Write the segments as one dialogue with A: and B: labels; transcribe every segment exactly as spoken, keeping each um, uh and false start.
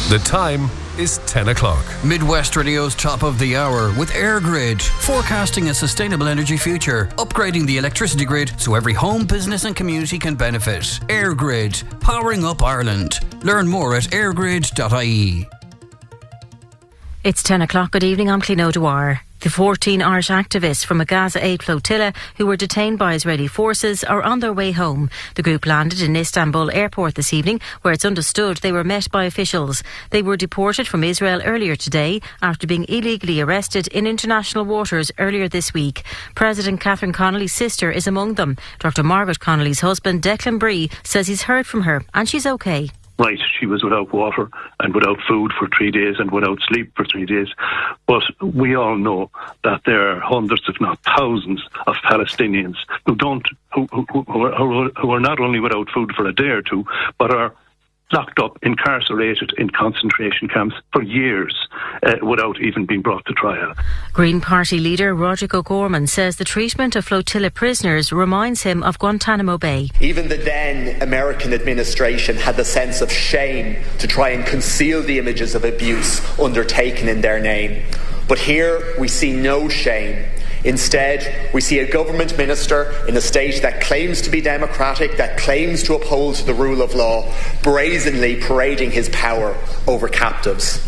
A: The time is ten o'clock.
B: Midwest Radio's top of the hour with AirGrid, forecasting a sustainable energy future, upgrading the electricity grid so every home, business and community can benefit. AirGrid, powering up Ireland. Learn more at airgrid dot I E.
C: It's ten o'clock. Good evening, I'm Clino Dwyer. The fourteen Irish activists from a Gaza aid flotilla who were detained by Israeli forces are on their way home. The group landed in Istanbul airport this evening, where it's understood they were met by officials. They were deported from Israel earlier today after being illegally arrested in international waters earlier this week. President Catherine Connolly's sister is among them. Doctor Margaret Connolly's husband, Declan Bree, says he's heard from her and she's okay.
D: Right, she was without water and without food for three days and without sleep for three days. But we all know that there are hundreds, if not thousands, of Palestinians who don't, who who, who, are, who are not only without food for a day or two, but are locked up, incarcerated in concentration camps for years uh, without even being brought to trial.
C: Green Party leader Roderick O'Gorman says the treatment of flotilla prisoners reminds him of Guantanamo Bay.
E: Even the then American administration had the sense of shame to try and conceal the images of abuse undertaken in their name. But here we see no shame. Instead, we see a government minister in a state that claims to be democratic, that claims to uphold the rule of law, brazenly parading his power over captives.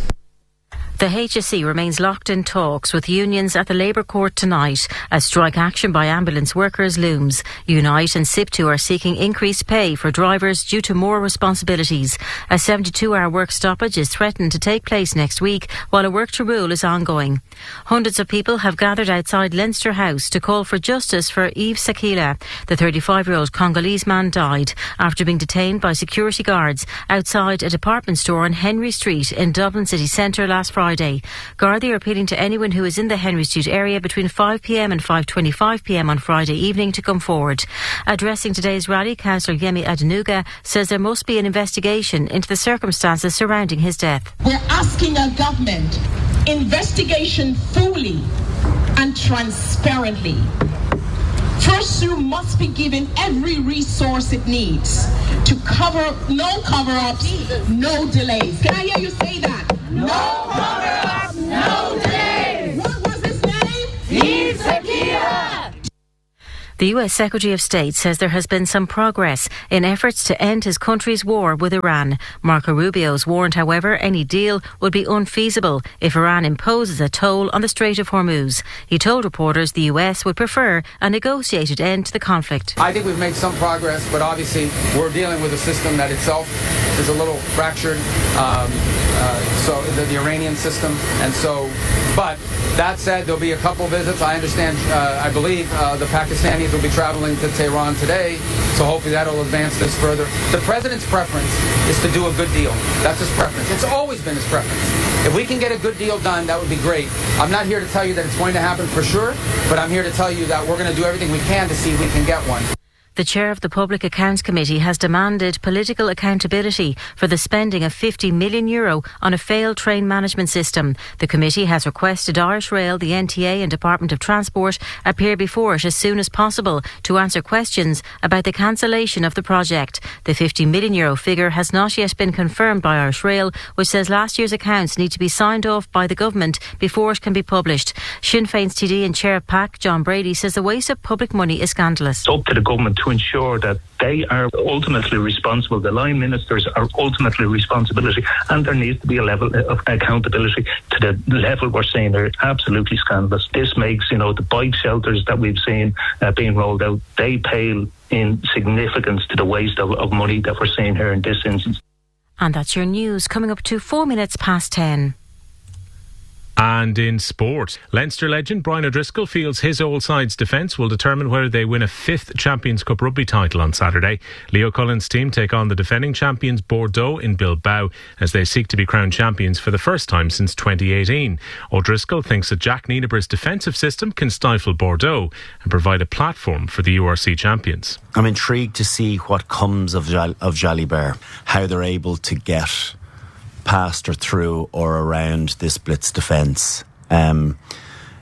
C: The H S E remains locked in talks with unions at the Labour Court tonight as strike action by ambulance workers looms. Unite and SIPTU are seeking increased pay for drivers due to more responsibilities. A seventy-two hour work stoppage is threatened to take place next week while a work to rule is ongoing. Hundreds of people have gathered outside Leinster House to call for justice for Yves Sakila. The thirty-five year old Congolese man died after being detained by security guards outside a department store on Henry Street in Dublin city centre last Friday. Gardaí are appealing to anyone who is in the Henry Street area between five p m and five twenty-five p m on Friday evening to come forward. Addressing today's rally, Councillor Yemi Adenuga says there must be an investigation into the circumstances surrounding his death.
F: We're asking our government investigation fully and transparently. First, you must be given every resource it needs to cover, no cover-ups, no delays. Can I hear you say that? No cover-ups, no delays. What was his name? Yves Sakila.
C: The U S Secretary of State says there has been some progress in efforts to end his country's war with Iran. Marco Rubio's warned, however, any deal would be unfeasible if Iran imposes a toll on the Strait of Hormuz. He told reporters the U S would prefer a negotiated end to the conflict.
G: I think we've made some progress, but obviously we're dealing with a system that itself is a little fractured, um, uh, so the, the Iranian system. And so, but that said, there'll be a couple visits. I understand, uh, I believe uh, the Pakistanis will be traveling to Tehran today, so hopefully that'll advance this further. The president's preference is to do a good deal. That's his preference. It's always been his preference. If we can get a good deal done, that would be great. I'm not here to tell you that it's going to happen for sure, but I'm here to tell you that we're going to do everything we can to see if we can get one.
C: The chair of the Public Accounts Committee has demanded political accountability for the spending of fifty million euro on a failed train management system. The committee has requested Irish Rail, the N T A and Department of Transport appear before it as soon as possible to answer questions about the cancellation of the project. The fifty million euro figure has not yet been confirmed by Irish Rail, which says last year's accounts need to be signed off by the government before it can be published. Sinn Féin's T D and Chair of P A C, John Brady, says the waste of public money is scandalous.
D: It's up to the government to ensure that they are ultimately responsible, the line ministers are ultimately responsibility, and there needs to be a level of accountability to the level we're saying they're absolutely scandalous. This makes, you know, the bike shelters that we've seen uh, being rolled out, they pale in significance to the waste of, of money that we're seeing here in this instance.
C: And that's your news, coming up to four minutes past ten.
H: And in sport, Leinster legend Brian O'Driscoll feels his old side's defence will determine whether they win a fifth Champions Cup rugby title on Saturday. Leo Cullen's team take on the defending champions Bordeaux in Bilbao as they seek to be crowned champions for the first time since twenty eighteen. O'Driscoll thinks that Jack Nienaber's defensive system can stifle Bordeaux and provide a platform for the U R C champions.
I: I'm intrigued to see what comes of Jal- of Jalibert, how they're able to get past or through or around this blitz defence. Um,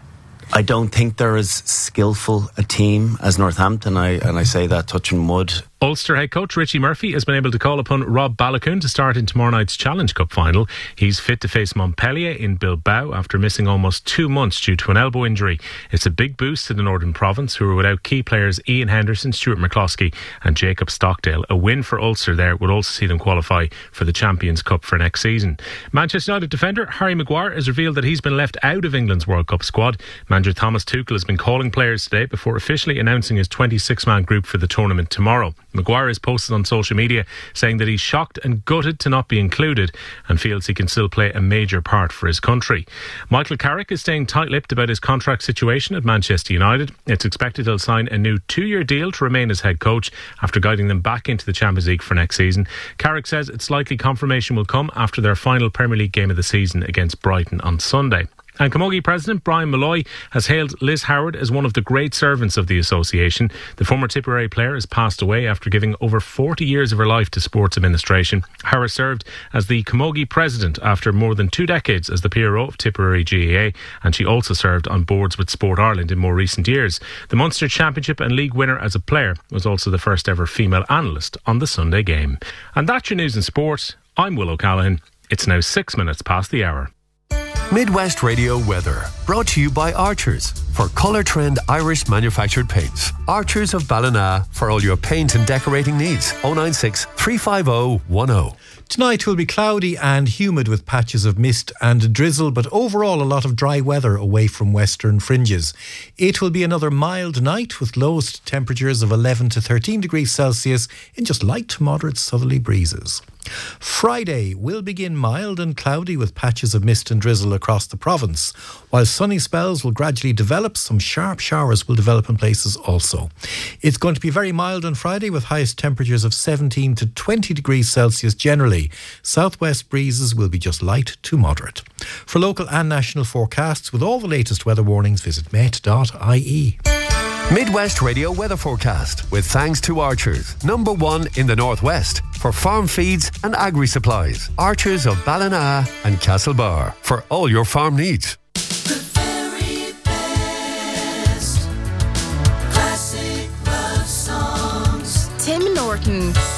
I: I don't think they're as skillful a team as Northampton, I, and I say that touching wood.
H: Ulster head coach Richie Murphy has been able to call upon Rob Balakoon to start in tomorrow night's Challenge Cup final. He's fit to face Montpellier in Bilbao after missing almost two months due to an elbow injury. It's a big boost to the Northern Province, who are without key players Ian Henderson, Stuart McCloskey and Jacob Stockdale. A win for Ulster there would also see them qualify for the Champions Cup for next season. Manchester United defender Harry Maguire has revealed that he's been left out of England's World Cup squad. Manager Thomas Tuchel has been calling players today before officially announcing his twenty-six man group for the tournament tomorrow. Maguire has posted on social media saying that he's shocked and gutted to not be included and feels he can still play a major part for his country. Michael Carrick is staying tight-lipped about his contract situation at Manchester United. It's expected he'll sign a new two-year deal to remain as head coach after guiding them back into the Champions League for next season. Carrick says it's likely confirmation will come after their final Premier League game of the season against Brighton on Sunday. And Camogie President Brian Malloy has hailed Liz Howard as one of the great servants of the association. The former Tipperary player has passed away after giving over forty years of her life to sports administration. Howard served as the Camogie President after more than two decades as the P R O of Tipperary G A A, and she also served on boards with Sport Ireland in more recent years. The Munster Championship and League winner as a player, was also the first ever female analyst on the Sunday game. And that's your news in sport. I'm Will O'Callaghan. It's now six minutes past the hour.
A: Midwest Radio weather, brought to you by Archers for Colour Trend Irish manufactured paints. Archers of Ballina for all your paint and decorating needs. oh nine six, three five oh, one oh.
J: Tonight will be cloudy and humid with patches of mist and drizzle, but overall a lot of dry weather away from western fringes. It will be another mild night with lowest temperatures of eleven to thirteen degrees Celsius in just light to moderate southerly breezes. Friday will begin mild and cloudy with patches of mist and drizzle across the province. While sunny spells will gradually develop, some sharp showers will develop in places also. It's going to be very mild on Friday with highest temperatures of seventeen to twenty degrees Celsius generally. Southwest breezes will be just light to moderate. For local and national forecasts with all the latest weather warnings, visit met dot I E.
A: Midwest Radio weather forecast with thanks to Archers, number one in the Northwest for farm feeds and agri-supplies. Archers of Ballina and Castlebar for all your farm needs.
K: The very best classic love songs. Tim Norton.